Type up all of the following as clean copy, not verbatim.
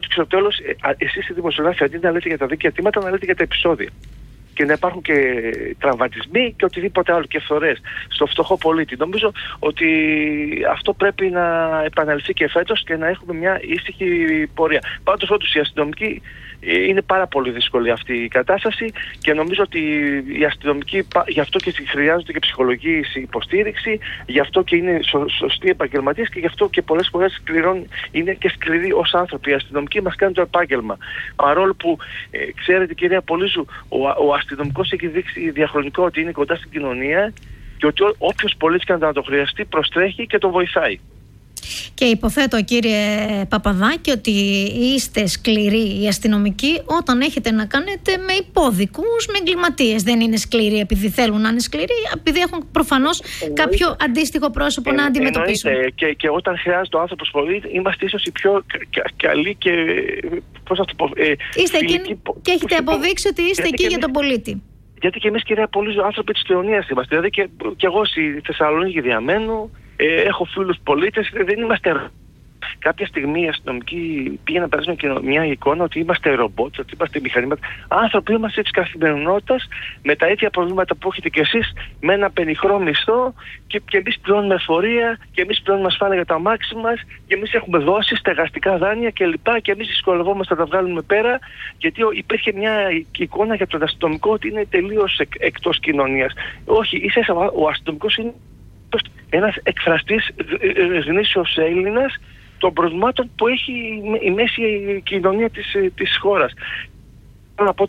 και στο τέλος, εσείς οι δημοσιογράφοι, αντί να λέτε για τα δίκαια αιτήματα, να λέτε για τα επεισόδια. Και να υπάρχουν και τραυματισμοί και οτιδήποτε άλλο, και φθορές στο φτωχό πολίτη. Νομίζω ότι αυτό πρέπει να επαναληφθεί και φέτος και να έχουμε μια ήσυχη πορεία. Πάντως, όντως, οι αστυνομικοί είναι πάρα πολύ δύσκολη αυτή η κατάσταση και νομίζω ότι οι αστυνομικοί γι' αυτό και χρειάζονται και ψυχολογική υποστήριξη, γι' αυτό και είναι σωστοί επαγγελματίες και γι' αυτό και πολλές φορές είναι και σκληροί ως άνθρωποι. Οι αστυνομικοί μας κάνουν το επάγγελμα. Παρόλο που, ξέρετε, κυρία Πολύζου, ο αστυνομικός έχει δείξει διαχρονικό ότι είναι κοντά στην κοινωνία και ότι όποιος πολίτης και να το χρειαστεί προστρέχει και το βοηθάει. Και υποθέτω, κύριε Παπαδάκη, ότι είστε σκληροί οι αστυνομικοί όταν έχετε να κάνετε με υπόδικους, με εγκληματίες. Δεν είναι σκληροί επειδή θέλουν να είναι σκληροί, επειδή έχουν προφανώς κάποιο αντίστοιχο πρόσωπο να αντιμετωπίσουν. Και όταν χρειάζεται ο άνθρωπος πολύ, είμαστε ίσως οι πιο καλοί και. Πώς θα το πω. Είστε εκείνοι και έχετε αποδείξει ότι είστε εκεί για τον πολίτη. Γιατί και εμείς, κυρία Πολύζου, άνθρωποι της κοινωνίας είμαστε. Δηλαδή και εγώ στη Θεσσαλονίκη διαμένω. Έχω φίλους πολίτες, δεν είμαστε. Κάποια στιγμή οι αστυνομικοί πήγαιναν να περάσουν μια εικόνα ότι είμαστε ρομπότ, ότι είμαστε μηχανήματα. Άνθρωποι είμαστε της καθημερινότητας, με τα ίδια προβλήματα που έχετε κι εσείς, με ένα πενιχρό μισθό και εμείς πληρώνουμε εφορία, και εμείς πληρώνουμε ασφάλεια για τα αμάξι μας, και εμείς έχουμε δώσει στεγαστικά δάνεια κλπ. Και εμείς δυσκολευόμαστε να τα βγάλουμε πέρα, γιατί υπήρχε μια εικόνα για τον αστυνομικό ότι είναι τελείως εκτός κοινωνίας. Όχι, ίσα ο αστυνομικός είναι ένας εκφραστής γνήσιος Έλληνας των προβλημάτων που έχει η μέση κοινωνία της χώρας. Θέλω να πω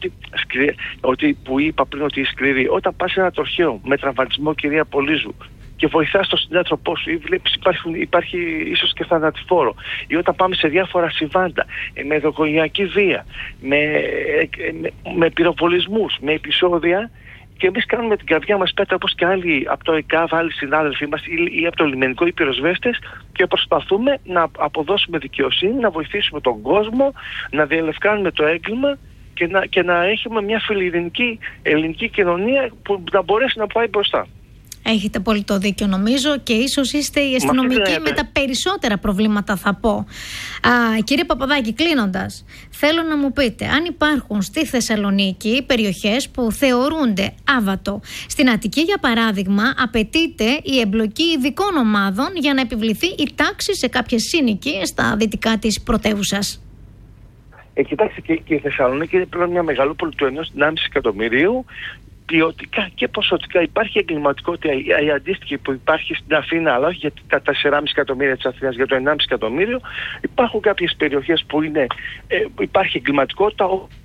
ότι που είπα πριν ότι σκληρή, όταν πας σε ένα τροχαίο με τραυματισμό, κυρία Πολύζου, και βοηθάς τον συνάνθρωπό σου ή βλέπεις υπάρχει ίσως και θανατηφόρο, ή όταν πάμε σε διάφορα συμβάντα με ενδοκογενειακή βία, με πυροβολισμούς, με επεισόδια, και εμείς κάνουμε την καρδιά μας πέτρα όπως και άλλοι από το ΕΚΑΒ, άλλοι συνάδελφοί μας ή από το λιμενικό ή πυροσβέστες, και προσπαθούμε να αποδώσουμε δικαιοσύνη, να βοηθήσουμε τον κόσμο, να διελευκάνουμε το έγκλημα και να έχουμε μια φιλιρινική ελληνική κοινωνία που να μπορέσει να πάει μπροστά. Έχετε πολύ το δίκιο, νομίζω, και ίσως είστε οι αστυνομικοί με τα περισσότερα προβλήματα, θα πω. Κύριε Παπαδάκη, κλείνοντας, θέλω να μου πείτε αν υπάρχουν στη Θεσσαλονίκη περιοχές που θεωρούνται άβατο. Στην Αττική, για παράδειγμα, απαιτείται η εμπλοκή ειδικών ομάδων για να επιβληθεί η τάξη σε κάποιες συνοικίες στα δυτικά της πρωτεύουσας. Κοιτάξτε, και η Θεσσαλονίκη είναι πλέον μια μεγαλούπολη του 1,5 εκατομμυρίου. Ποιοτικά και ποσοτικά υπάρχει εγκληματικότητα η αντίστοιχη που υπάρχει στην Αθήνα, αλλά όχι για τα 4,5 εκατομμύρια της Αθήνας, για το 1,5 εκατομμύριο. Υπάρχουν κάποιες περιοχές που υπάρχει εγκληματικότητα,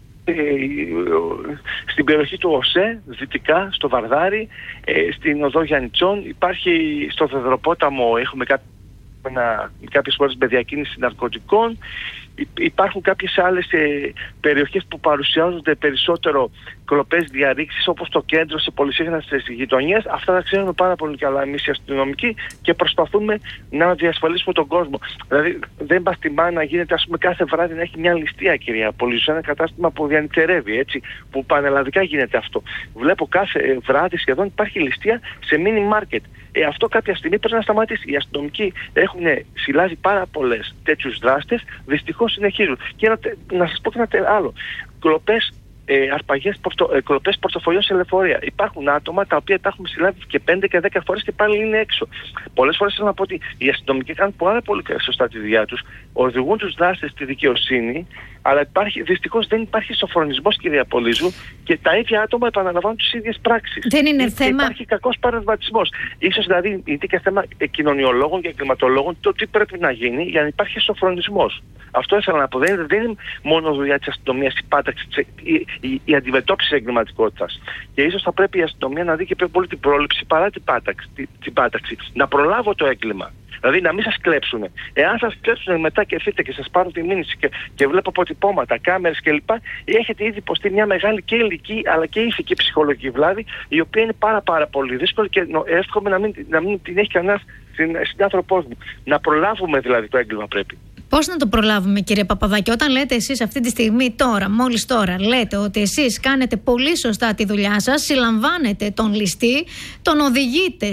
στην περιοχή του ΟΣΕ, δυτικά, στο Βαρδάρι, στην οδό Γιαννιτσών, υπάρχει στο Θεδροπόταμο, έχουμε κάποιες χώρες με διακίνηση ναρκωτικών. Υπάρχουν κάποιες άλλες περιοχές που παρουσιάζονται περισσότερο κλοπές διαρρήξεις, όπως το κέντρο σε πολυσύχναστες γειτονιές. Αυτά τα ξέρουμε πάρα πολύ καλά εμείς οι αστυνομικοί και προσπαθούμε να διασφαλίσουμε τον κόσμο. Δηλαδή δεν μας τιμά να γίνεται, ας πούμε, κάθε βράδυ να έχει μια ληστεία, κυρία Πολύζου, σε ένα κατάστημα που διανυκτερεύει, έτσι, που πανελλαδικά γίνεται αυτό. Βλέπω κάθε βράδυ σχεδόν υπάρχει ληστεία σε μίνι μάρκετ. Αυτό κάποια στιγμή πρέπει να σταματήσει. Οι αστυνομικοί έχουν συλλάβει πάρα πολλές τέτοιους δράστες, δυστυχώς συνεχίζουν. Και να σας πω και ένα άλλο. Κλοπές, αρπαγές, κλοπές πορτοφολιών σε λεωφορεία. Υπάρχουν άτομα τα οποία τα έχουμε συλλάβει και 5 και 10 φορές και πάλι είναι έξω. Πολλές φορές θέλω να πω ότι οι αστυνομικοί κάνουν πάρα πολύ σωστά τη δουλειά τους, οδηγούν τους δράστες στη δικαιοσύνη, αλλά δυστυχώς δεν υπάρχει σοφρονισμός, κυρία Πολύζου, και τα ίδια άτομα επαναλαμβάνουν τις ίδιες πράξεις. Δεν είναι θέμα. Υπάρχει κακός παρεμβατισμός. Ίσως δηλαδή είναι και θέμα κοινωνιολόγων και εγκληματολόγων το τι πρέπει να γίνει για να υπάρχει σοφρονισμός. Αυτό ήθελα να πω. Δεν είναι μόνο δουλειά της αστυνομίας η πάταξη, η αντιμετώπιση της εγκληματικότητας. Και ίσως θα πρέπει η αστυνομία να δει και πιο πολύ την πρόληψη παρά την πάταξη. Να προλάβω το έγκλημα. Δηλαδή να μην σας κλέψουν. Εάν σας κλέψουν μετά και έρθετε και σας πάρουν τη μήνυση και βλέπω αποτυπώματα, κάμερες κλπ., έχετε ήδη υποστεί μια μεγάλη και ηλική αλλά και ηθική ψυχολογική βλάβη, η οποία είναι πάρα πολύ δύσκολη και εύχομαι να μην την έχει κανένας συνάνθρωπός μου. Να προλάβουμε δηλαδή το έγκλημα πρέπει. Πώς να το προλάβουμε, κύριε Παπαδάκη, όταν λέτε εσείς αυτή τη στιγμή μόλις τώρα λέτε ότι εσείς κάνετε πολύ σωστά τη δουλειά σας, συλλαμβάνετε τον ληστή, τον οδηγείτε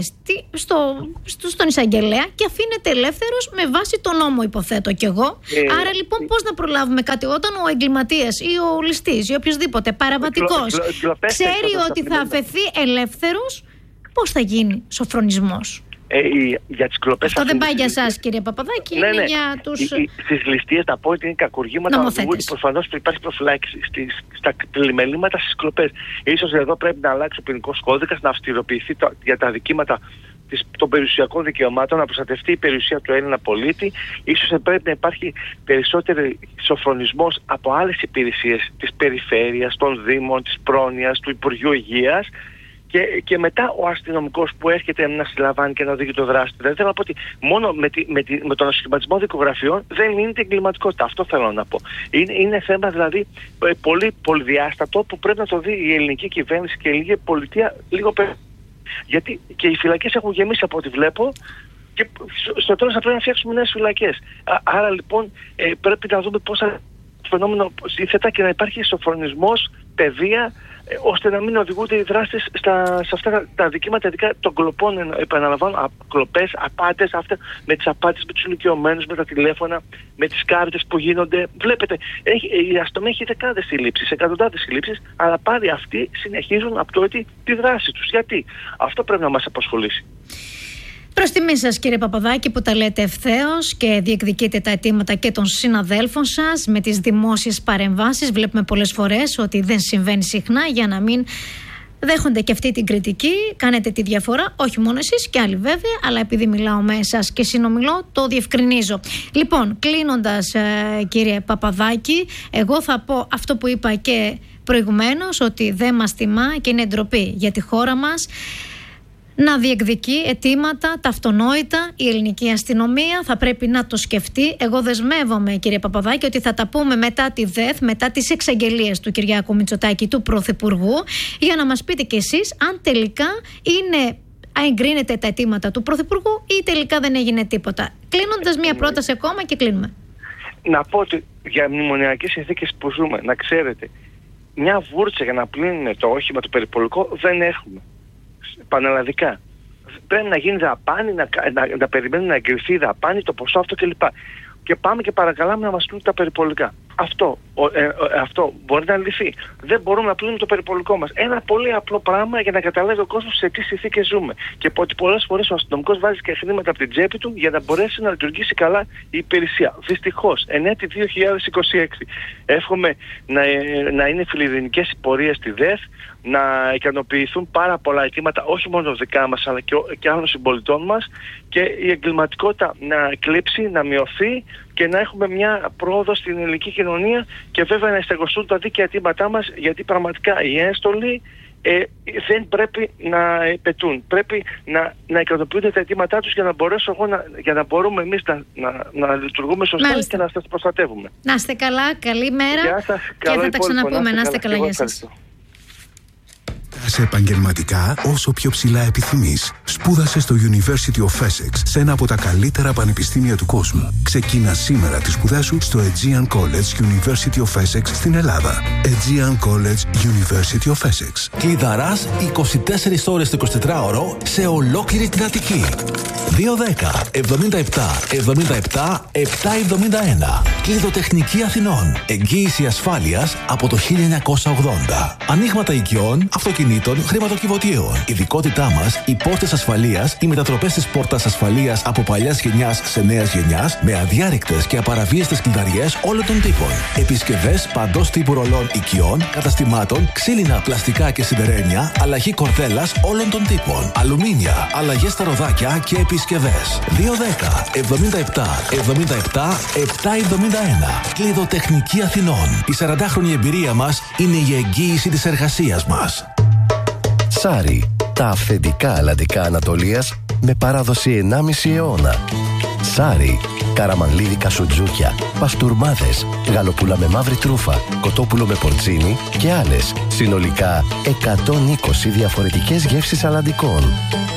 στον εισαγγελέα και αφήνετε ελεύθερος με βάση τον νόμο, υποθέτω κι εγώ. Άρα λοιπόν πώς να προλάβουμε κάτι όταν ο εγκληματίας ή ο ληστής ή οποιοδήποτε παραβατικός ξέρει ότι θα αφαιθεί ελεύθερος, πώς θα γίνει σοφρονισμός? Για τις κλοπές. Αυτό δεν πάει για εσάς, κύριε Παπαδάκη, είναι για τους. Στις ληστείες τα πω ότι είναι κακουργήματα, προφανώς υπάρχει προφυλάκηση. Στα πλημελήματα, στις κλοπές. Ίσως εδώ πρέπει να αλλάξει ο ποινικός κώδικας, να αυστηροποιηθεί για τα δικήματα των περιουσιακών δικαιωμάτων, να προστατευτεί η περιουσία του Έλληνα πολίτη. Ίσως πρέπει να υπάρχει περισσότερο σοφρονισμός από άλλες υπηρεσίες της περιφέρειας, των δήμων, της πρόνοιας, του Υπουργείου Υγείας. Και μετά ο αστυνομικός που έρχεται να συλλαμβάνει και να οδηγεί το δράστη. Δηλαδή θέλω να πω ότι μόνο με τον ασχηματισμό δικογραφιών δεν λύνεται η εγκληματικότητα. Αυτό θέλω να πω. Είναι θέμα δηλαδή πολύ πολυδιάστατο που πρέπει να το δει η ελληνική κυβέρνηση και η ελληνική πολιτεία λίγο περισσότερο. Γιατί και οι φυλακές έχουν γεμίσει από ό,τι βλέπω και στο τέλος θα πρέπει να φτιάξουμε νέες φυλακές. Άρα λοιπόν πρέπει να δούμε πώς θα φαινόμενο σύνθετα και να υπάρχει σοφρονισμός, παιδεία, ώστε να μην οδηγούνται οι δράστες σε αυτά τα δικήματα, ειδικά των κλοπών, επαναλαμβάνω, κλοπές, απάτες, αυτά, με τις απάτες, με τους ηλικιωμένους, με τα τηλέφωνα, με τις κάρτες που γίνονται. Βλέπετε, η αστυνομία έχει δεκάδες συλλήψεις, εκατοντάδες συλλήψεις, αλλά πάλι αυτοί συνεχίζουν από τότε τη δράση τους. Γιατί? Αυτό πρέπει να μας απασχολήσει. Προς τιμή σας, κύριε Παπαδάκη, που τα λέτε ευθέως και διεκδικείτε τα αιτήματα και των συναδέλφων σας με τις δημόσιες παρεμβάσεις. Βλέπουμε πολλές φορές ότι δεν συμβαίνει συχνά, για να μην δέχονται και αυτή την κριτική. Κάνετε τη διαφορά, όχι μόνο εσείς και άλλοι βέβαια, αλλά επειδή μιλάω με εσάς και συνομιλώ, το διευκρινίζω. Λοιπόν, κλείνοντας, κύριε Παπαδάκη, εγώ θα πω αυτό που είπα και προηγουμένως, ότι δεν μας τιμά και είναι ντροπή για τη χώρα μας να διεκδικεί αιτήματα τα αυτονόητα. Η ελληνική αστυνομία θα πρέπει να το σκεφτεί. Εγώ δεσμεύομαι, κύριε Παπαδάκη, ότι θα τα πούμε μετά τη ΔΕΘ, μετά τις εξαγγελίες του Κυριάκου Μητσοτάκη, του Πρωθυπουργού, για να μας πείτε κι εσείς αν τελικά εγκρίνετε τα αιτήματα του Πρωθυπουργού ή τελικά δεν έγινε τίποτα. Κλείνοντας, μία πρόταση ακόμα και κλείνουμε. Να πω ότι για μνημονιακές συνθήκες που ζούμε, να ξέρετε, μια βούρτσα για να πλύνουν το όχημα το περιπολικό δεν έχουμε. Πανελλαδικά. Πρέπει να γίνει δαπάνη, να περιμένουν να εγκριθεί δαπάνη, το ποσό αυτό κλπ. Και πάμε και παρακαλάμε να μας πλύνουν τα περιπολικά. Αυτό μπορεί να λυθεί. Δεν μπορούμε να πλύνουμε το περιπολικό μας. Ένα πολύ απλό πράγμα για να καταλάβει ο κόσμος σε τι συνθήκες ζούμε. Και ότι πολλές φορές ο αστυνομικός βάζει και χρήματα από την τσέπη του για να μπορέσει να λειτουργήσει καλά η υπηρεσία. Δυστυχώς, ενέτη 2026. Εύχομαι να είναι φιλιρινικές οι πορείες στη ΔΕΘ, να ικανοποιηθούν πάρα πολλά αιτήματα, όχι μόνο δικά μας, αλλά και άλλων συμπολιτών μας, και η εγκληματικότητα να εκλείψει, να μειωθεί και να έχουμε μια πρόοδο στην ελληνική κοινωνία και βέβαια να στεγοστούν τα δίκαια αιτήματά μας, γιατί πραγματικά οι ένστολοι δεν πρέπει να πετούν. Πρέπει να ικανοποιούνται τα αιτήματά τους για να μπορούμε εμείς να λειτουργούμε σωστά. Μάλιστα. Και να σας προστατεύουμε. Να είστε καλά, καλή μέρα και θα τα ξαναπούμε. Να είστε καλά, γεια σας. Σε επαγγελματικά όσο πιο ψηλά επιθυμείς. Σπούδασε στο University of Essex, σε ένα από τα καλύτερα πανεπιστήμια του κόσμου. Ξεκίνα σήμερα τις σπουδές σου στο Aegean College University of Essex στην Ελλάδα. Aegean College University of Essex. Κλειδαράς 24 ώρες το 24ωρο σε ολόκληρη την Αττική. 210 77 77 771. Κλειδοτεχνική Αθηνών. Εγγύηση ασφάλειας από το 1980. Ανοίγματα οικειών, αυτοκινήτων, χρηματοκιβωτίων. Ειδικότητά μας, οι πόρτες ασφαλείας, οι μετατροπές της πόρτας ασφαλείας από παλιάς γενιάς σε νέας γενιάς, με αδιάρρηκτες και απαραβίαστες κλειδαριές όλων των τύπων. Επισκευές παντός τύπου ρολών οικειών, καταστημάτων, ξύλινα, πλαστικά και σιδερένια, αλλαγή κορδέλας όλων των τύπων. Αλουμίνια, αλλαγές στα ροδάκια και επισκευές. 210 77 77 771. Κλειδοτεχνική Αθηνών. Η 40χρονη εμπειρία μας είναι η εγγύηση της εργασίας μας. Σάρι, τα αυθεντικά αλλαντικά Ανατολίας με παράδοση 1,5 αιώνα. Σάρι, καραμανλίδικα σουτζούκια, παστούρμάδες, γαλοπούλα με μαύρη τρούφα, κοτόπουλο με πορτσίνι και άλλες. Συνολικά 120 διαφορετικές γεύσεις αλλαντικών.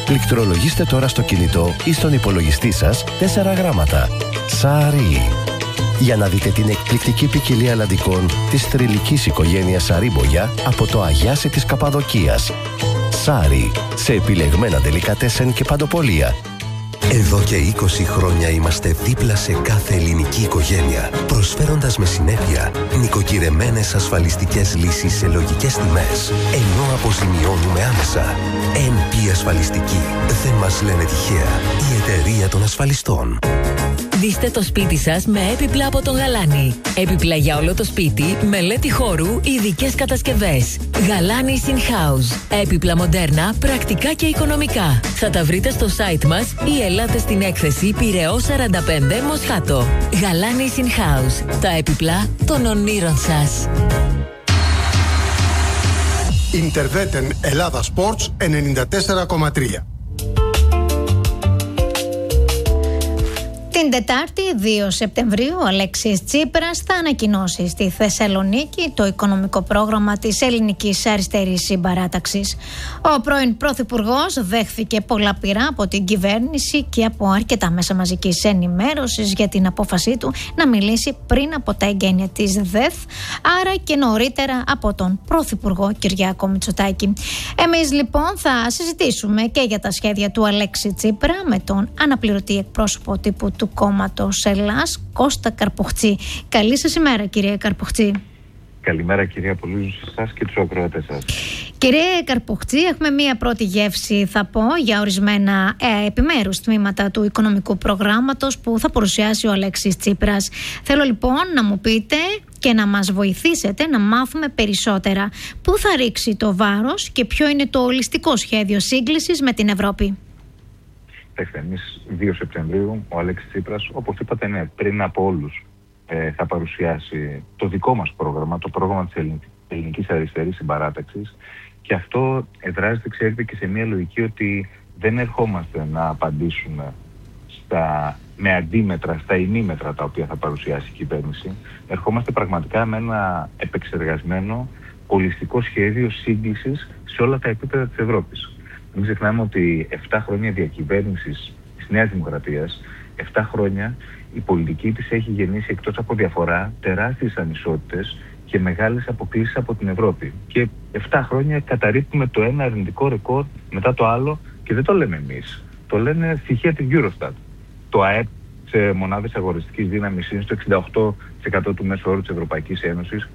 Πληκτρολογήστε τώρα στο κινητό ή στον υπολογιστή σας 4 γράμματα. Σάρι. για να δείτε την εκπληκτική ποικιλία αλαντικών της θρυλικής οικογένειας Σαρίμπογια από το Αγιάσι της Καπαδοκίας. Σάρι, σε επιλεγμένα ντελικατέσεν και παντοπολία. Εδώ και 20 χρόνια είμαστε δίπλα σε κάθε ελληνική οικογένεια, προσφέροντας με συνέπεια νοικοκυρεμένες ασφαλιστικές λύσεις σε λογικές τιμές, ενώ αποζημιώνουμε άμεσα. NP Ασφαλιστική. Δεν μας λένε τυχαία. Η εταιρεία των ασφαλιστών. Δείστε το σπίτι σας με έπιπλα από τον Γαλάνη. Έπιπλα για όλο το σπίτι, μελέτη χώρου, ειδικές κατασκευές. Γαλάνη In House. Έπιπλα μοντέρνα, πρακτικά και οικονομικά. Θα τα βρείτε στο site μας ή ελάτε στην έκθεση Πειραιώς 45 Μοσχάτο. Γαλάνη In House. Τα έπιπλα των ονείρων σας. Interveten Ελλάδα Sports 94,3. Την Τετάρτη 2 Σεπτεμβρίου ο Αλέξης Τσίπρας θα ανακοινώσει στη Θεσσαλονίκη το οικονομικό πρόγραμμα της Ελληνικής Αριστερής Συμπαράταξης. Ο πρώην Πρωθυπουργός δέχθηκε πολλά πειρά από την κυβέρνηση και από αρκετά μέσα μαζικής ενημέρωσης για την απόφασή του να μιλήσει πριν από τα εγγένεια της ΔΕΘ, άρα και νωρίτερα από τον Πρωθυπουργό Κυριάκο Μητσοτάκη. Εμείς λοιπόν θα συζητήσουμε και για τα σχέδια του Αλέξη Τσίπρα με τον αναπληρωτή εκπρόσωπο τύπου του κόμματος Ελλάς, Κώστα Καρποχτζή. Καλή σας ημέρα, κύριε Καρποχτζή. Καλημέρα, κυρία Πολύζου, σε εσάς και τους ακροατές σας. Κύριε Καρποχτζή, έχουμε μία πρώτη γεύση, θα πω, για ορισμένα επιμέρους τμήματα του οικονομικού προγράμματος που θα παρουσιάσει ο Αλέξης Τσίπρας. Θέλω λοιπόν να μου πείτε και να μας βοηθήσετε να μάθουμε περισσότερα. Πού θα ρίξει το βάρος και ποιο είναι το ολιστικό σχέδιο σύγκλησης με την Ευρώπη. Εμείς 2 Σεπτεμβρίου, ο Αλέξης Τσίπρας, όπως είπατε, ναι, πριν από όλους θα παρουσιάσει το δικό μας πρόγραμμα, το πρόγραμμα της Ελληνικής Αριστερής Συμπαράταξης, και αυτό εδράζεται, ξέρετε, και σε μια λογική ότι δεν ερχόμαστε να απαντήσουμε με αντίμετρα, στα ημίμετρα τα οποία θα παρουσιάσει η κυβέρνηση. Ερχόμαστε πραγματικά με ένα επεξεργασμένο, ολιστικό σχέδιο σύγκλησης σε όλα τα επίπεδα της Ευρώπης. Μην ξεχνάμε ότι 7 χρόνια διακυβέρνησης της Νέας Δημοκρατίας, 7 χρόνια η πολιτική της έχει γεννήσει, εκτός από διαφορά, τεράστιες ανισότητες και μεγάλες αποκλίσεις από την Ευρώπη. Και 7 χρόνια καταρρίπτουμε το ένα αρνητικό ρεκόρ μετά το άλλο, και δεν το λέμε εμείς. Το λένε στοιχεία της Eurostat. Το ΑΕΠ σε μονάδες αγοραστικής δύναμης είναι στο 68% του μέσου όρου της Ευρωπαϊκής Ένωσης,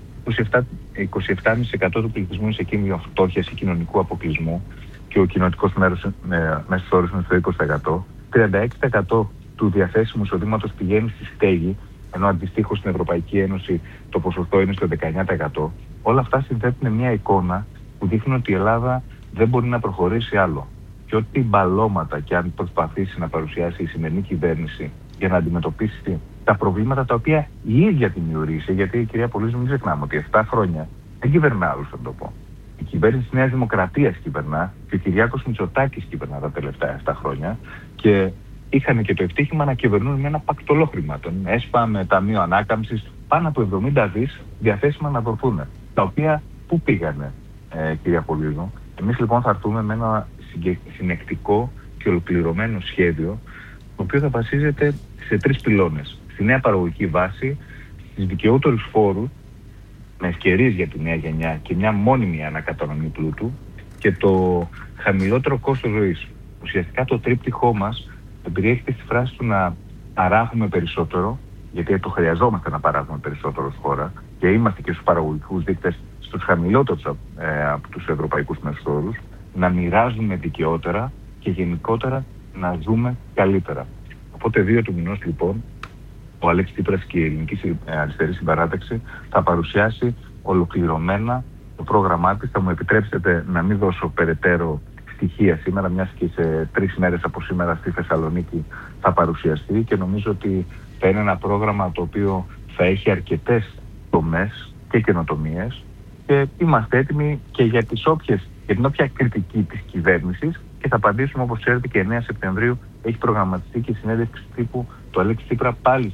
27,5% του πληθυσμού είναι σε κίνδυνο φτώχειας ή κοινωνικού αποκλεισμού, και ο κοινοτικός μέσος όρος είναι στο 20%. 36% του διαθέσιμου εισοδήματος πηγαίνει στη στέγη, ενώ αντιστοίχως στην Ευρωπαϊκή Ένωση το ποσοστό είναι στο 19%. Όλα αυτά συνθέτουν μια εικόνα που δείχνει ότι η Ελλάδα δεν μπορεί να προχωρήσει άλλο. Και ό,τι μπαλώματα και αν προσπαθήσει να παρουσιάσει η σημερινή κυβέρνηση για να αντιμετωπίσει τα προβλήματα τα οποία η ίδια δημιουργήσε, γιατί η κυρία Πολύζου, μην ξεχνάμε ότι 7 χρόνια δεν κυβερνά άλλους, θα το πω. Η κυβέρνηση της Νέας Δημοκρατίας κυβερνά και ο Κυριάκος Μητσοτάκης κυβερνά τα τελευταία 7 χρόνια, και είχαν και το ευτύχημα να κυβερνούν με ένα πακτολό χρημάτων. ΕΣΠΑ, με Ταμείο Ανάκαμψης, πάνω από 70 δις διαθέσιμα να δοθούν. Τα οποία πού πήγανε, κυρία Πολύζου? Εμείς λοιπόν θα έρθουμε με ένα συνεκτικό και ολοκληρωμένο σχέδιο, το οποίο θα βασίζεται σε 3 πυλώνες. Στη νέα παραγωγική βάση, στις δικαιότερους φόρους, με ευκαιρίες για τη νέα γενιά και μια μόνιμη ανακατανομή πλούτου, και το χαμηλότερο κόστος ζωής. Ουσιαστικά το τρίπτυχό μας περιέχεται στη φράση του να παράγουμε περισσότερο, γιατί το χρειαζόμαστε να παράγουμε περισσότερο στη χώρα, και είμαστε και στους παραγωγικούς δείκτες στους χαμηλότερους από τους ευρωπαϊκούς μέσους όρους, να μοιράζουμε δικαιότερα και γενικότερα να ζούμε καλύτερα. Οπότε 2 του μηνός λοιπόν ο Αλέξης Τσίπρας και η Ελληνική Αριστερή Συμπαράταξη θα παρουσιάσει ολοκληρωμένα το πρόγραμμά της. Θα μου επιτρέψετε να μην δώσω περαιτέρω στοιχεία σήμερα, μιας και σε 3 μέρες από σήμερα στη Θεσσαλονίκη θα παρουσιαστεί, και νομίζω ότι θα είναι ένα πρόγραμμα το οποίο θα έχει αρκετές τομές και καινοτομίες, και είμαστε έτοιμοι και για την όποια κριτική της κυβέρνησης, και θα απαντήσουμε, όπως ξέρετε, και 9 Σεπτεμβρίου έχει προγραμματιστεί και συνέντευξη τύπου του Αλέξη Τσίπρα πάλι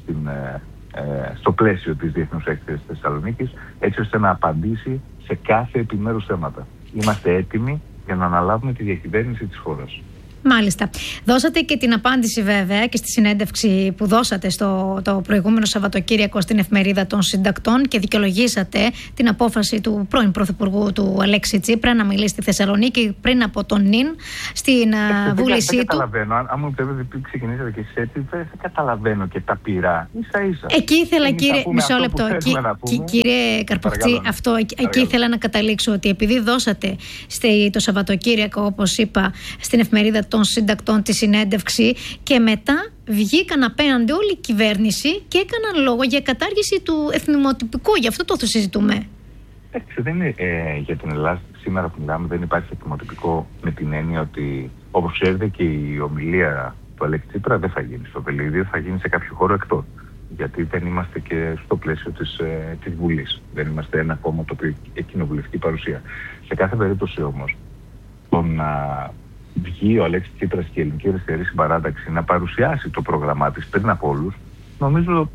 στο πλαίσιο της Διεθνούς Έκθεσης της Θεσσαλονίκης, έτσι ώστε να απαντήσει σε κάθε επιμέρους θέματα. Είμαστε έτοιμοι για να αναλάβουμε τη διακυβέρνηση της χώρας. Μάλιστα. Δώσατε και την απάντηση βέβαια και στη συνέντευξη που δώσατε το προηγούμενο Σαββατοκύριακο στην Εφημερίδα των Συντακτών και δικαιολογήσατε την απόφαση του πρώην Πρωθυπουργού του Αλέξη Τσίπρα να μιλήσει στη Θεσσαλονίκη πριν από τον νυν στην βούλησή του. Δεν καταλαβαίνω. Αν μου επιτρέπετε, ξεκινήσατε και εσείς έτσι, δεν καταλαβαίνω και τα πειρά. Ίσα-ίσα. Εκεί ήθελα, κύριε, μισό λεπτό. Κύριε Καρποχτζή, εκεί ήθελα να καταλήξω ότι επειδή δώσατε το Σαββατοκύριακο, όπως είπα, στην Εφημερίδα των Συντακτών τη συνέντευξη και μετά βγήκαν απέναντι όλη η κυβέρνηση και έκαναν λόγο για κατάργηση του εθνιμοτυπικού. Γι' αυτό το συζητούμε. Δεν είναι για την Ελλάδα σήμερα που μιλάμε, δεν υπάρχει εθνιμοτυπικό με την έννοια ότι, όπως ξέρετε, και η ομιλία του Αλέξη Τσίπρα δεν θα γίνει στο Βελίδιο, θα γίνει σε κάποιο χώρο εκτός. Γιατί δεν είμαστε και στο πλαίσιο της Βουλής. Δεν είμαστε ένα κόμμα το οποίο έχει κοινοβουλευτική παρουσία. Σε κάθε περίπτωση όμως, το να βγει ο Αλέξης Τσίπρας και η Ελληνική Αριστερή Συμπαράταξη να παρουσιάσει το πρόγραμμά της πριν από όλους, νομίζω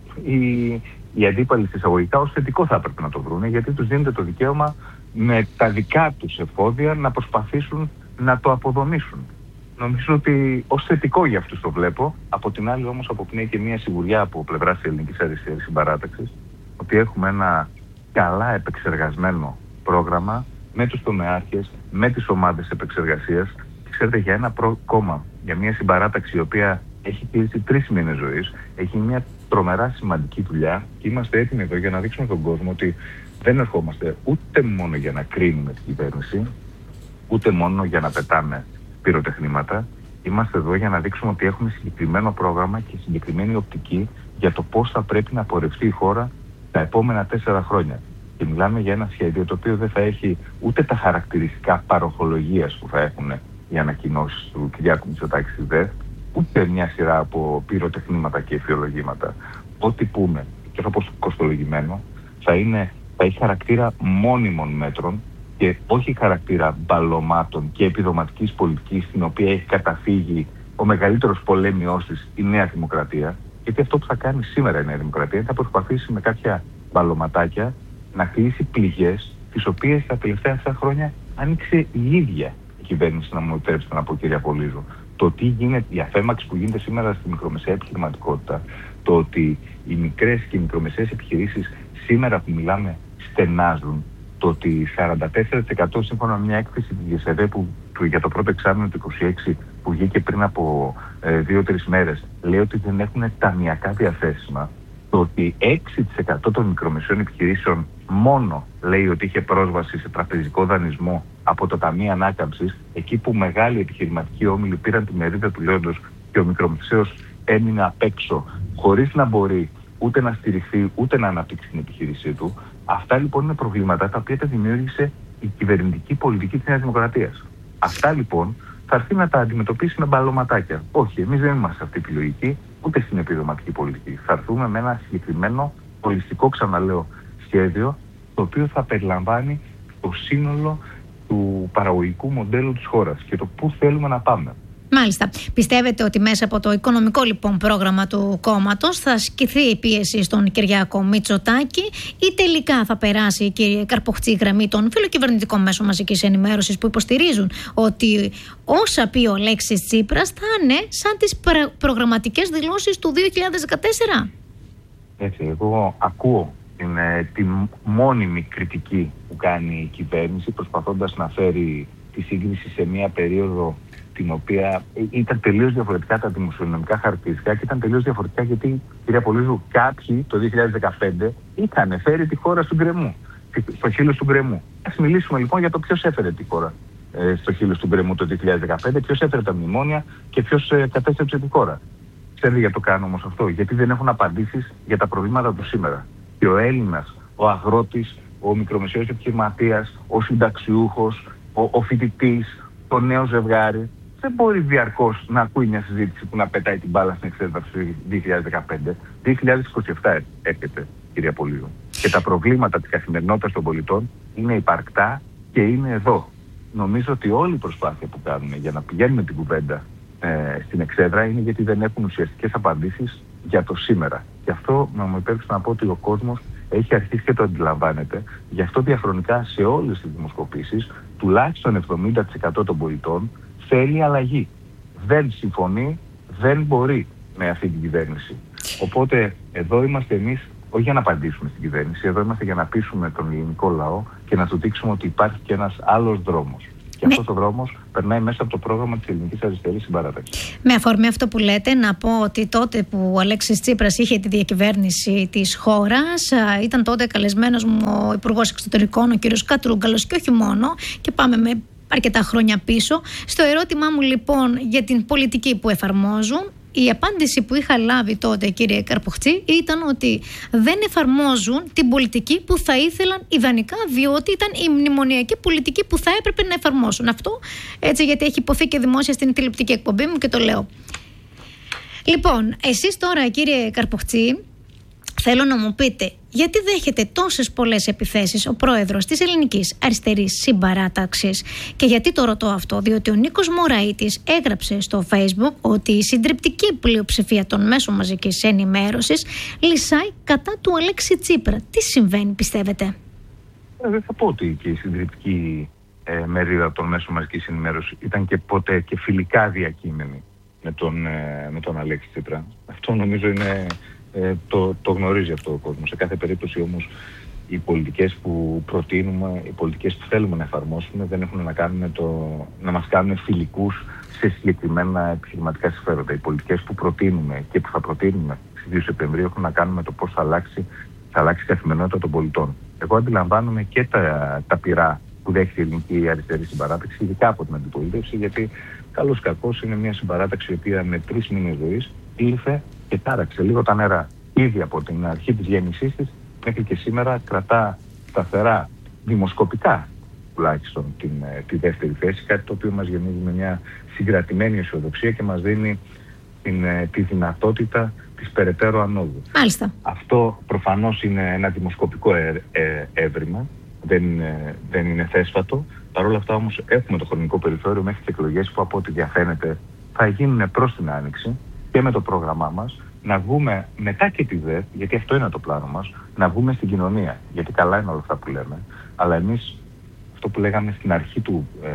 οι αντίπαλοι εισαγωγικά ως θετικό θα έπρεπε να το βρούνε, γιατί τους δίνεται το δικαίωμα με τα δικά τους εφόδια να προσπαθήσουν να το αποδομήσουν. Νομίζω ότι ως θετικό για αυτούς το βλέπω. Από την άλλη όμως αποπνέει και μια σιγουριά από πλευράς της Ελληνικής Αριστερής Συμπαράταξης ότι έχουμε ένα καλά επεξεργασμένο πρόγραμμα με τους τομεάρχες, με τις ομάδες επεξεργασίας. Ξέρετε, για ένα κόμμα, για μια συμπαράταξη η οποία έχει κλείσει 3 μήνες ζωής, έχει μια τρομερά σημαντική δουλειά και είμαστε έτοιμοι εδώ για να δείξουμε στον κόσμο ότι δεν ερχόμαστε ούτε μόνο για να κρίνουμε την κυβέρνηση, ούτε μόνο για να πετάμε πυροτεχνήματα. Είμαστε εδώ για να δείξουμε ότι έχουμε συγκεκριμένο πρόγραμμα και συγκεκριμένη οπτική για το πώς θα πρέπει να πορευτεί η χώρα τα επόμενα 4 χρόνια. Και μιλάμε για ένα σχέδιο το οποίο δεν θα έχει ούτε τα χαρακτηριστικά παροχολογίας που θα έχουν οι ανακοινώσεις του Κυριάκου Μητσοτάκη στη ΔΕ, ούτε μια σειρά από πυροτεχνήματα και εφιολογήματα. Ό,τι πούμε, και όπως κοστολογημένο, θα έχει χαρακτήρα μόνιμων μέτρων και όχι χαρακτήρα μπαλωμάτων και επιδοματικής πολιτικής, στην οποία έχει καταφύγει ο μεγαλύτερος πολέμιος της, η Νέα Δημοκρατία. Γιατί αυτό που θα κάνει σήμερα η Νέα Δημοκρατία θα προσπαθήσει με κάποια μπαλωματάκια να κλείσει πληγές, τις οποίες τα τελευταία 7 χρόνια άνοιξε η ίδια η κυβέρνηση, να μου επιτρέψετε να πω, κυρία Πολύζου. Το τι γίνεται, η αφέμαξη που γίνεται σήμερα στη μικρομεσαία επιχειρηματικότητα, το ότι οι μικρές και οι μικρομεσαίες επιχειρήσεις σήμερα που μιλάμε στενάζουν, το ότι 44% σύμφωνα με μια έκθεση της ΓΕΣΕΔΕ για το πρώτο εξάμηνο του 2026 που βγήκε πριν από 2-3 μέρες, λέει ότι δεν έχουν ταμιακά διαθέσιμα, το ότι 6% των μικρομεσαίων επιχειρήσεων μόνο λέει ότι είχε πρόσβαση σε τραπεζικό δανεισμό από το Ταμείο Ανάκαμψης, εκεί που μεγάλοι επιχειρηματικοί όμιλοι πήραν τη μερίδα του λέοντος και ο μικρομεσαίος έμεινε απ' έξω, χωρίς να μπορεί ούτε να στηριχθεί ούτε να αναπτύξει την επιχείρησή του. Αυτά λοιπόν είναι προβλήματα τα οποία τα δημιούργησε η κυβερνητική πολιτική της Νέας Δημοκρατίας. Αυτά λοιπόν θα έρθει να τα αντιμετωπίσει με μπαλωματάκια. Όχι, εμείς δεν είμαστε σε αυτή τη λογική, ούτε στην επιδοματική πολιτική. Θα έρθουμε με ένα συγκεκριμένο, ολιστικό, ξαναλέω, σχέδιο, το οποίο θα περιλαμβάνει το σύνολο του παραγωγικού μοντέλου της χώρας και το πού θέλουμε να πάμε. Μάλιστα. Πιστεύετε ότι μέσα από το οικονομικό λοιπόν πρόγραμμα του κόμματος θα ασκηθεί η πίεση στον Κυριάκο Μητσοτάκη ή τελικά θα περάσει, κύριε Καρποχτζή, η γραμμή των φιλοκυβερνητικών μέσων μαζικής ενημέρωσης που υποστηρίζουν ότι όσα πει ο Αλέξης Τσίπρας θα είναι σαν τις προγραμματικές δηλώσεις του 2014? Έτσι, εγώ ακούω τη μόνιμη κριτική που κάνει η κυβέρνηση, προσπαθώντας να φέρει τη σύγκριση σε μια περίοδο την οποία ήταν τελείως διαφορετικά τα δημοσιονομικά χαρακτηριστικά και ήταν τελείως διαφορετικά γιατί, κυρία Πολύζου, κάποιοι το 2015 είχαν φέρει τη χώρα στον γκρεμού, στο χείλος του γκρεμού. Ας μιλήσουμε λοιπόν για το ποιος έφερε τη χώρα στο χείλος του γκρεμού το 2015, ποιος έφερε τα μνημόνια και ποιος κατέστρεψε τη χώρα. Ξέρετε γιατί το κάνω όμως αυτό? Γιατί δεν έχουν απαντήσεις για τα προβλήματα του σήμερα. Και ο Έλληνας, ο αγρότης, ο μικρομεσαίος επιχειρηματίας, ο συνταξιούχος, ο φοιτητής, το νέο ζευγάρι, δεν μπορεί διαρκώς να ακούει μια συζήτηση που να πετάει την μπάλα στην εξέταση 2015. 2027 έρχεται, κυρία Πολύζου. Και τα προβλήματα της καθημερινότητας των πολιτών είναι υπαρκτά και είναι εδώ. Νομίζω ότι όλη η προσπάθεια που κάνουμε για να πηγαίνουμε την κουβέντα στην εξέδρα είναι γιατί δεν έχουν ουσιαστικές απαντήσεις για το σήμερα. Γι' αυτό να μου υπέρξετε να πω ότι ο κόσμος έχει αρχίσει και το αντιλαμβάνεται. Γι' αυτό διαχρονικά σε όλες τις δημοσκοπήσεις τουλάχιστον 70% των πολιτών θέλει αλλαγή. δεν συμφωνεί, δεν μπορεί με αυτή την κυβέρνηση. Οπότε εδώ είμαστε εμείς όχι για να απαντήσουμε στην κυβέρνηση, εδώ είμαστε για να πείσουμε τον ελληνικό λαό και να του δείξουμε ότι υπάρχει και ένας άλλος δρόμος. Και αυτός ο δρόμος περνάει μέσα από το πρόγραμμα της Ελληνικής Αριστερής Συμπαράταξης. Με αφορμή αυτό που λέτε, να πω ότι τότε που ο Αλέξης Τσίπρας είχε τη διακυβέρνηση της χώρας, ήταν τότε καλεσμένος μου ο Υπουργός Εξωτερικών, ο κ. Κατρούγκαλος, και όχι μόνο, και πάμε με αρκετά χρόνια πίσω. Στο ερώτημά μου λοιπόν για την πολιτική που εφαρμόζουν, η απάντηση που είχα λάβει τότε, κύριε Καρποχτζή, ήταν ότι δεν εφαρμόζουν την πολιτική που θα ήθελαν ιδανικά, διότι ήταν η μνημονιακή πολιτική που θα έπρεπε να εφαρμόσουν. Αυτό έτσι, γιατί έχει υποθεί και δημόσια στην τηλεοπτική εκπομπή μου και το λέω. Λοιπόν, εσείς τώρα, κύριε Καρποχτζή, θέλω να μου πείτε, γιατί δέχεται τόσες πολλές επιθέσεις ο πρόεδρος της Ελληνικής Αριστερής Συμπαράταξης? Και γιατί το ρωτώ αυτό? Διότι ο Νίκος Μωραΐτης έγραψε στο Facebook ότι η συντριπτική πλειοψηφία των μέσων μαζικής ενημέρωσης λυσάει κατά του Αλέξη Τσίπρα. Τι συμβαίνει, πιστεύετε? Δεν θα πω ότι και η συντριπτική μερίδα των μέσων μαζικής ενημέρωσης ήταν και ποτέ και φιλικά διακείμενη με τον Αλέξη Τσίπρα. Αυτό νομίζω είναι... Το γνωρίζει αυτό ο κόσμος. Σε κάθε περίπτωση όμως οι πολιτικές που προτείνουμε, οι πολιτικές που θέλουμε να εφαρμόσουμε δεν έχουν να κάνουν να μας κάνουν φιλικούς σε συγκεκριμένα επιχειρηματικά συμφέροντα. Οι πολιτικές που προτείνουμε και που θα προτείνουμε στις 2 Σεπτεμβρίου έχουν να κάνουν με το πώς θα αλλάξει η καθημερινότητα των πολιτών. Εγώ αντιλαμβάνομαι και τα πειρά που δέχεται η Ελληνική Αριστερή Συμπαράταξη, ειδικά από την αντιπολίτευση, γιατί καλώς κακώς είναι μια συμπαράταξη η οποία με 3 μήνες ζωής ήρθε και τάραξε λίγο τα νερά. Ήδη από την αρχή της γέννησής της μέχρι και σήμερα κρατά σταθερά, δημοσκοπικά τουλάχιστον, τη δεύτερη θέση, κάτι το οποίο μας γεμίζει με μια συγκρατημένη αισιοδοξία και μας δίνει τη δυνατότητα της περαιτέρω ανόδου. Μάλιστα. Αυτό προφανώς είναι ένα δημοσκοπικό έβριμα, δεν είναι θέσφατο. Παρ' όλα αυτά όμως έχουμε το χρονικό περιθώριο μέχρι τις εκλογές που από ό,τι διαφαίνεται θα γίνουν προς την Άνοιξη, και με το πρόγραμμά μας να βγούμε μετά και τη ΔΕΘ, γιατί αυτό είναι το πλάνο μας, να βγούμε στην κοινωνία. Γιατί καλά είναι όλα αυτά που λέμε, αλλά εμείς αυτό που λέγαμε στην αρχή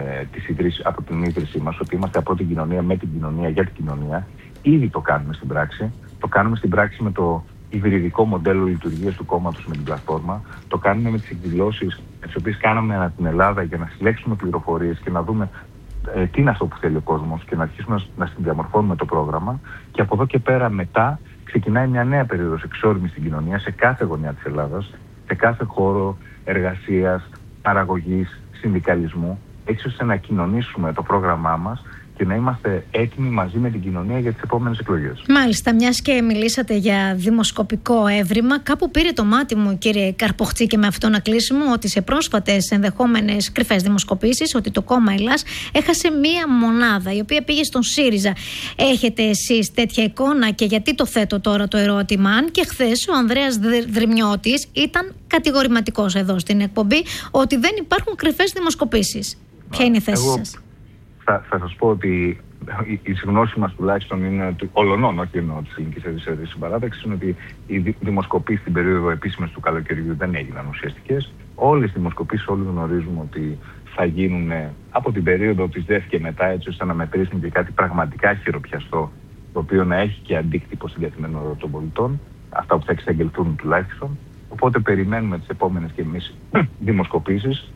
από την ίδρυσή μας, ότι είμαστε από την κοινωνία, με την κοινωνία, για την κοινωνία, ήδη το κάνουμε στην πράξη. Το κάνουμε στην πράξη με το υβριδικό μοντέλο λειτουργίας του κόμματος με την πλατφόρμα. Το κάνουμε με τις εκδηλώσεις τις οποίες κάναμε ανά την Ελλάδα για να συλλέξουμε πληροφορίες και να δούμε τι είναι αυτό που θέλει ο κόσμος και να αρχίσουμε να συνδιαμορφώνουμε το πρόγραμμα. Και από εδώ και πέρα μετά ξεκινάει μια νέα περίοδος εξόρμης στην κοινωνία, σε κάθε γωνιά της Ελλάδας, σε κάθε χώρο εργασίας, παραγωγής, συνδικαλισμού, έτσι ώστε να κοινωνήσουμε το πρόγραμμά μας και να είμαστε έτοιμοι μαζί με την κοινωνία για τις επόμενες εκλογές. Μάλιστα, μιας και μιλήσατε για δημοσκοπικό έβριμα, κάπου πήρε το μάτι μου, κύριε Καρποχτζή, και με αυτό να κλείσουμε, ότι σε πρόσφατες ενδεχόμενες κρυφές δημοσκοπήσεις, ότι το κόμμα Ελλάς έχασε μία μονάδα, η οποία πήγε στον ΣΥΡΙΖΑ. Έχετε εσείς τέτοια εικόνα? Και γιατί το θέτω τώρα το ερώτημα? Αν και χθες ο Ανδρέας Δρυμιώτης ήταν κατηγορηματικός εδώ στην εκπομπή ότι δεν υπάρχουν κρυφές δημοσκοπήσεις. Ποια είναι η θέση σας? Θα σας πω ότι η συγνώση μας τουλάχιστον είναι ότι ολονών, όχι εννοώ της Ελληνικής Αριστερής Συμπαράταξης, είναι ότι οι δημοσκοπήσεις στην περίοδο επίσημες του καλοκαιριού δεν έγιναν ουσιαστικές. Όλες οι δημοσκοπήσεις, όλοι γνωρίζουμε ότι θα γίνουν από την περίοδο της ΔΕΘ και μετά, έτσι ώστε να μετρήσουν και κάτι πραγματικά χειροπιαστό, το οποίο να έχει και αντίκτυπο στην καθημερινότητα των πολιτών, αυτά που θα εξαγγελθούν τουλάχιστον. Οπότε περιμένουμε τις επόμενες και εμείς δημοσκοπήσεις.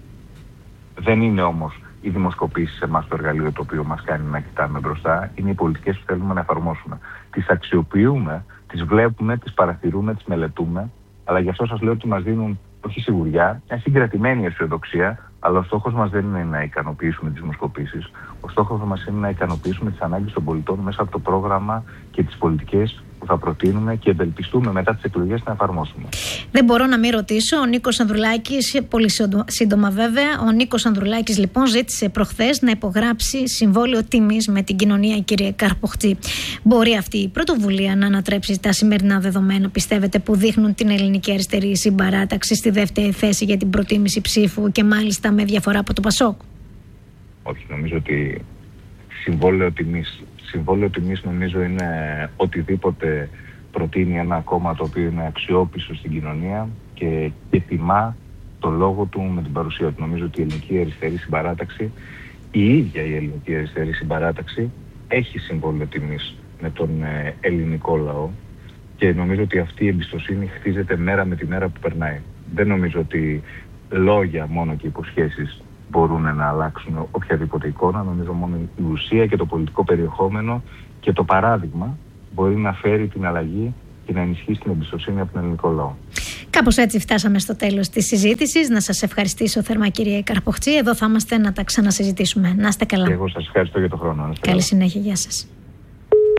Δεν είναι όμως οι δημοσκοπήσεις σε εμάς το εργαλείο το οποίο μας κάνει να κοιτάμε μπροστά. Είναι οι πολιτικές που θέλουμε να εφαρμόσουμε. Τις αξιοποιούμε, τις βλέπουμε, τις παρατηρούμε, τις μελετούμε, αλλά γι' αυτό σας λέω ότι μας δίνουν όχι σιγουριά, μια συγκρατημένη αισιοδοξία, αλλά ο στόχος μας δεν είναι να ικανοποιήσουμε τις δημοσκοπήσεις. Ο στόχος μας είναι να ικανοποιήσουμε τις ανάγκες των πολιτών μέσα από το πρόγραμμα και τις πολιτικές που θα προτείνουμε και ευελπιστούμε μετά τις εκλογές να εφαρμόσουμε. Δεν μπορώ να μην ρωτήσω. Ο Νίκος Ανδρουλάκης, πολύ σύντομα βέβαια, ο Νίκος Ανδρουλάκης λοιπόν ζήτησε προχθές να υπογράψει συμβόλαιο τιμής με την κοινωνία, κύριε Καρποχτζή. Μπορεί αυτή η πρωτοβουλία να ανατρέψει τα σημερινά δεδομένα, πιστεύετε, που δείχνουν την Ελληνική Αριστερή Συμπαράταξη στη δεύτερη θέση για την προτίμηση ψήφου και μάλιστα με διαφορά από το ΠΑΣΟΚ? Όχι, νομίζω ότι συμβόλαιο τιμής νομίζω είναι οτιδήποτε προτείνει ένα κόμμα το οποίο είναι αξιόπιστο στην κοινωνία και τιμά το λόγο του με την παρουσία του. Νομίζω ότι η Ελληνική Αριστερή Συμπαράταξη, η ίδια η Ελληνική Αριστερή Συμπαράταξη, έχει συμβόλαιο τιμής με τον ελληνικό λαό και νομίζω ότι αυτή η εμπιστοσύνη χτίζεται μέρα με τη μέρα που περνάει. Δεν νομίζω ότι λόγια μόνο και υποσχέσεις μπορούν να αλλάξουν οποιαδήποτε εικόνα. Νομίζω μόνο η ουσία και το πολιτικό περιεχόμενο και το παράδειγμα μπορεί να φέρει την αλλαγή και να ενισχύσει την εμπιστοσύνη από τον ελληνικό λαό. Κάπως έτσι φτάσαμε στο τέλος της συζήτησης. Να σας ευχαριστήσω θερμά, κύριε Καρποχτζή. Εδώ θα είμαστε να τα ξανασυζητήσουμε. Να είστε καλά. Και εγώ σας ευχαριστώ για τον χρόνο. Καλή συνέχεια. Γεια σας.